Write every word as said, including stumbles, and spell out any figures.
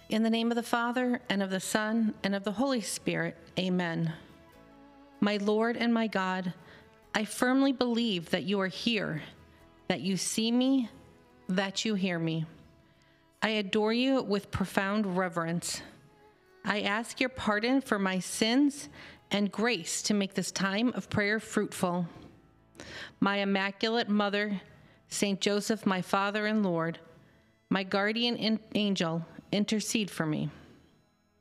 In the name of the Father, and of the Son, and of the Holy Spirit, amen. My Lord and my God, I firmly believe that you are here, that you see me, that you hear me. I adore you with profound reverence. I ask your pardon for my sins and grace to make this time of prayer fruitful. My Immaculate Mother, Saint Joseph, my Father and Lord, my guardian angel, intercede for me.